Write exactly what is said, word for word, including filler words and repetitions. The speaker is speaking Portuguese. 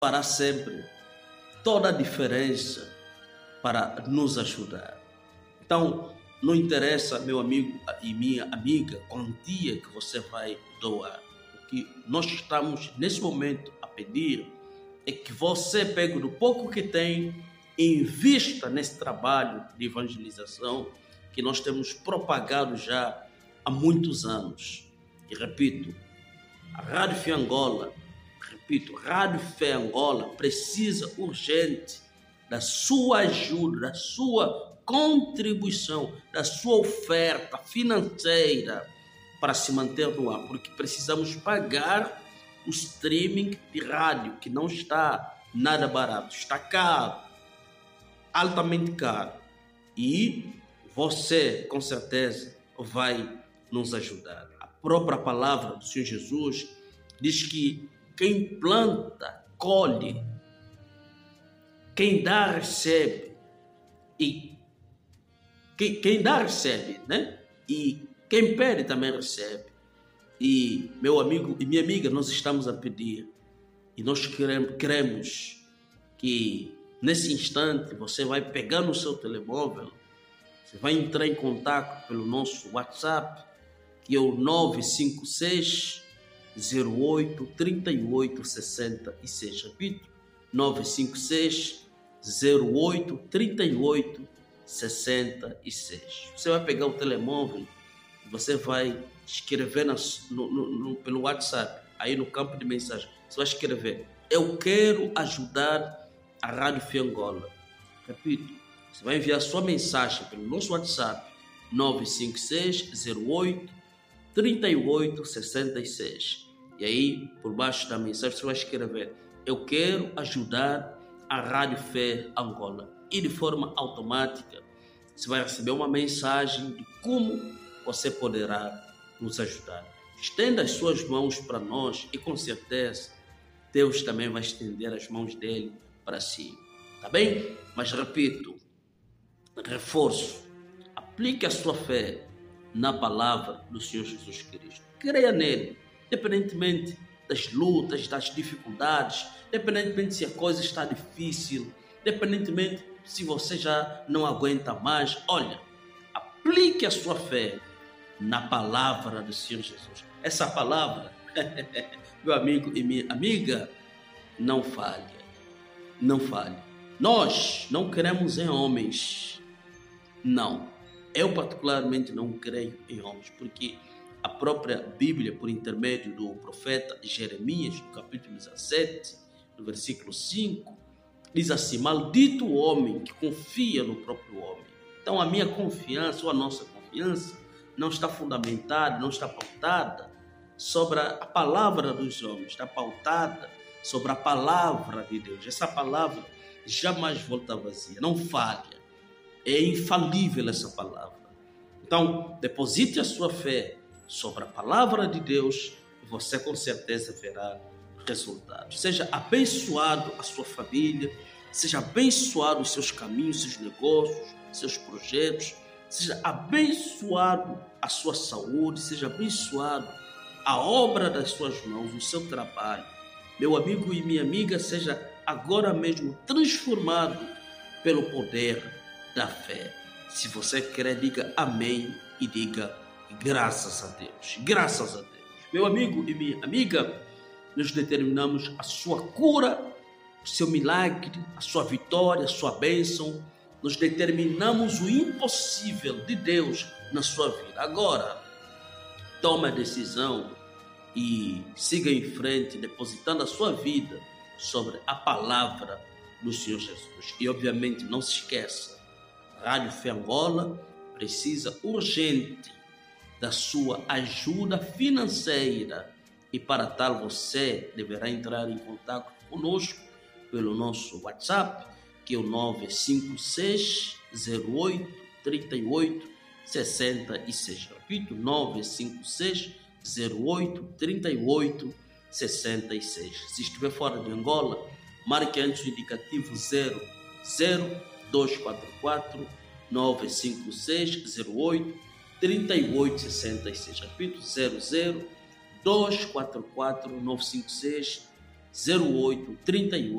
fará sempre toda a diferença para nos ajudar. Então, não interessa, meu amigo e minha amiga, a quantia que você vai doar. O que nós estamos, nesse momento, a pedir é que você pegue do pouco que tem e invista nesse trabalho de evangelização que nós temos propagado já há muitos anos. E repito, a Rádio Fé Angola, repito, Rádio Fé Angola precisa urgente da sua ajuda, da sua contribuição, da sua oferta financeira para se manter no ar, porque precisamos pagar o streaming de rádio, que não está nada barato, está caro, altamente caro. E você, com certeza, vai nos ajudar. A própria palavra do Senhor Jesus diz que quem planta, colhe. Quem dá, recebe. E quem, quem dá, recebe, né? E quem pede também recebe. E, meu amigo e minha amiga, nós estamos a pedir. E nós queremos, queremos que, nesse instante, você vai pegar no seu telemóvel, você vai entrar em contato pelo nosso WhatsApp, que é o nove cinco seis, zero oito, três oito seis seis. Repito, nove cinco seis, zero oito, três oito seis seis. Você vai pegar o telemóvel, você vai escrever na, no, no, no, pelo WhatsApp, aí no campo de mensagem, você vai escrever: eu quero ajudar a Rádio Fé Angola. Repito, você vai enviar sua mensagem pelo nosso WhatsApp, nove cinco seis, zero oito, três oito seis seis. E aí, por baixo da mensagem, você vai escrever: eu quero ajudar a Rádio Fé Angola. E de forma automática, você vai receber uma mensagem de como você poderá nos ajudar. Estenda as suas mãos para nós e, com certeza, Deus também vai estender as mãos dele para si. Tá bem? Mas repito, reforço, aplique a sua fé na palavra do Senhor Jesus Cristo. Creia nele, independentemente das lutas, das dificuldades, independentemente se a coisa está difícil, independentemente se você já não aguenta mais. Olha, aplique a sua fé na palavra do Senhor Jesus. Essa palavra, meu amigo e minha amiga, não falha, não falha. Nós não cremos em homens, não. Eu particularmente não creio em homens, porque a própria Bíblia, por intermédio do profeta Jeremias, no capítulo dezessete, no versículo cinco, diz assim: maldito o homem que confia no próprio homem. Então a minha confiança, ou a nossa confiança, não está fundamentada, não está pautada sobre a palavra dos homens, está pautada sobre a palavra de Deus. Essa palavra jamais volta vazia, não falha, é infalível essa palavra. Então, deposite a sua fé sobre a palavra de Deus e você com certeza verá resultados. Seja abençoado a sua família, seja abençoado os seus caminhos, seus negócios, seus projetos, seja abençoado a sua saúde, seja abençoado a obra das suas mãos, o seu trabalho. Meu amigo e minha amiga, seja agora mesmo transformado pelo poder da fé. Se você quer, diga amém e diga graças a Deus. Graças a Deus. Meu amigo e minha amiga, nós determinamos a sua cura, o seu milagre, a sua vitória, a sua bênção. Nós determinamos o impossível de Deus na sua vida. Agora, tome a decisão e siga em frente, depositando a sua vida sobre a palavra do Senhor Jesus. E, obviamente, não se esqueça, a Rádio Fé Angola precisa urgente da sua ajuda financeira. E, para tal, você deverá entrar em contato conosco pelo nosso WhatsApp, que é o nove cinco seis, zero oito, três oito seis seis. Repito, nove cinco seis, zero oito, três oito seis seis. Se estiver fora de Angola, marque antes o indicativo zero zero dois quatro quatro, nove cinco seis, zero oito, três oito seis seis. Repito, zero zero dois quatro quatro, nove cinco seis, zero oito, trinta e oito